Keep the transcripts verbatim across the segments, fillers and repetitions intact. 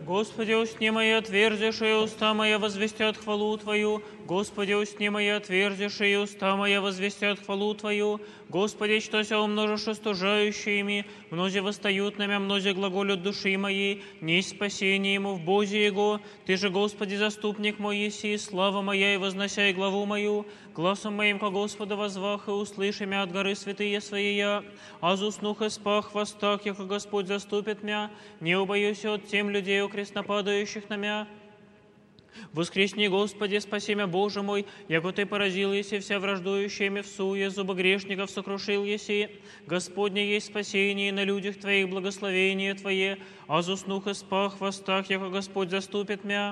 Господи, усни мои отверзишь, и уста моя возвестят хвалу Твою. Господи, усни мои отверзишь, и уста моя возвестят хвалу Твою. Господи, что ся умножишь остужающими, мнози восстают на мя, мнози глаголют души моей, несть спасение ему в Бозе Его. Ты же, Господи, заступник мой еси, слава моя, и возносяй главу мою. Гласом моим ко Господу возвах, и услыши мя от горы святые свои я. Аз уснух и спах в востах, яко Господь заступит мя. Не убоюсь от тем людей, окрестнопадающих на мя. Воскресни, Господи, спаси мя, Боже мой, яко Ты поразил еси вся враждующими в суе, зубы грешников сокрушил еси. Господне есть спасение, и на людях Твоих благословение Твое, аз уснух и спах в востах, яко Господь заступит мя.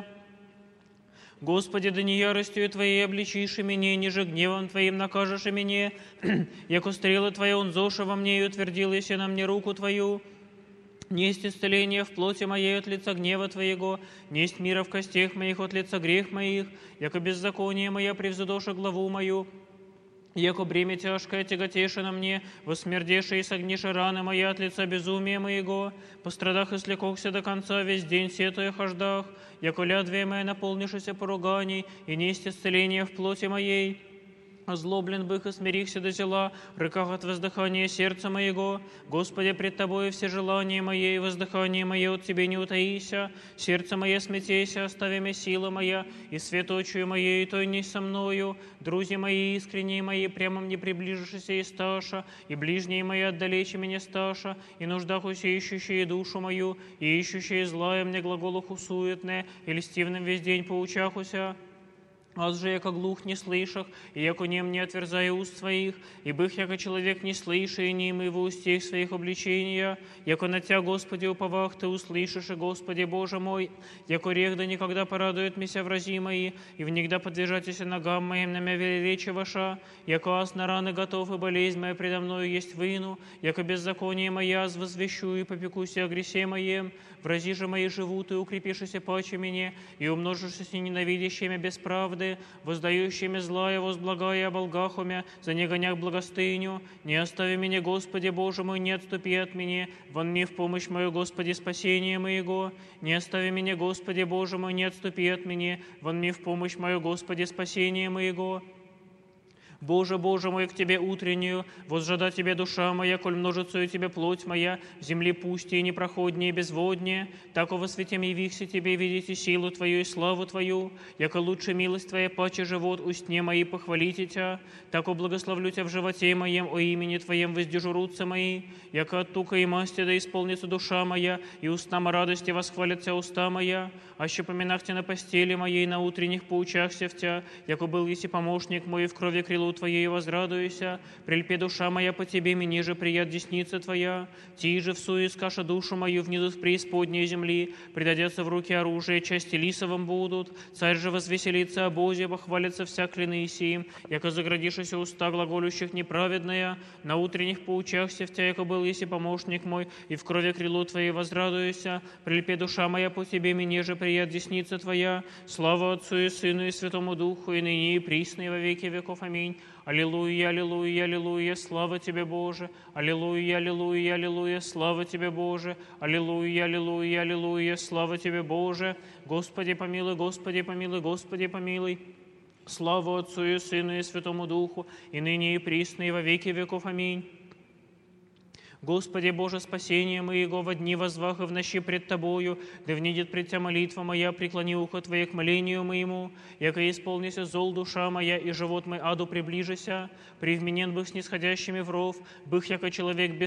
Господи, да не яростью Твоей обличишь и меня, ниже гневом Твоим накажешь и меня, яко стрелы Твои он зоша во мне, и утвердил еси на мне руку Твою. Несть исцеление в плоти моей от лица гнева Твоего, несть мира в костях моих от лица грех моих, яко беззаконие мое превзадоша главу мою. Яко бремя тяжкое тяготеше на мне, восмердеше и согнише раны моя от лица безумия моего, пострадах и слекохся до конца весь день сетуя хождах, яко лядвие моя наполнишися поруганий, и несть исцеление в плоти моей. Озлоблен бых и смирихся до зела, рыках от воздыхания сердца моего. Господи, пред Тобою все желания мои, и воздыхание мое от Тебе не утаися. Сердце мое смятейся, остави меня сила моя, и светочию моей, и той не со мною. Друзья мои искренние мои, прямо мне приближишься и сташа, и ближние мои отдалече меня сташа, и нуждах усеющие душу мою, и ищущие злая мне глаголах усуетное, и льстивным весь день поучахуся. Аз же, яко глух не слышах, и яко нем не отверзая уст своих, и бых, яко человек не слыша, и не имы в устех своих обличения, яко на Тя, Господи, уповах Ты услышишь, и Господи, Боже мой, яко рех да никогда порадует меня врази мои, и внегда подвижатися ногам моим на мя велеречи ваша, яко аз на раны готов, и болезнь моя предо мною есть выну, яко беззаконие моя возвещу, и попекуся о гресе моем, врази же мои живут, и укрепишися паче мне, и умножишься ненавидящими без правды, воздающими злая, возблагая о болгахуме, за негонях благостыню. Не остави меня, Господи, Боже мой, не отступи от меня, вон мне в помощь мою, Господи, спасение моего. Не остави меня, Господи, Боже мой, не отступи от меня, вон мне в помощь мою, Господи, спасение моего. Боже, Боже мой, к Тебе утреннюю, возжада Тебе душа моя, коль множицею Тебе плоть моя, в земле пусти и непроходнее и безводнее, тако во святем явихся Тебе, видите силу Твою и славу Твою, яко лучше милость Твоя, паче живот, устне мои похвалите Тя, тако благословлю Тя в животе моем, о имени Твоем воздежурутся мои, яко от тука и масти да исполнится душа моя, и устам радости восхвалятся уста моя, аще поминах Тя на постели моей, на утренних поучахся в Тя, яко был еси помощник мой в крови крилу Твоей возрадуйся, прельпе душа моя по Тебе, мне же прият десница Твоя, Ти же всуе скаша душу мою в низу преисподней земли, предадятся в руки оружие, части лисовым будут, царь же возвеселится о Бозе, похвалится вся клины сим, яко заградишься уста глаголющих неправедная, на утренних поучахся в Тя, яко был еси помощник мой, и в крови крилу Твоей возрадуйся, прельпе душа моя по Тебе, мне же прият десница Твоя, слава Отцу и Сыну и Святому Духу, и ныне и присно и во веки веков. Аминь. Аллилуйя, аллилуйя, аллилуйя, слава Тебе, Боже. Аллилуйя, аллилуйя, аллилуйя, слава Тебе, Боже. Аллилуйя, аллилуйя, аллилуйя, слава Тебе, Боже. Господи, помилуй, Господи, помилуй, Господи, помилуй. Слава Отцу и Сыну и Святому Духу, и ныне и присно и во веки веков. Аминь. Господи Боже, спасение моего во дни возвах и в ночи пред Тобою, да внидит пред Тя молитва моя, преклони ухо Твое к молению моему, яко исполнися зол душа моя, и живот мой аду приближися, привменен бых снисходящими в ров, бых яко человек без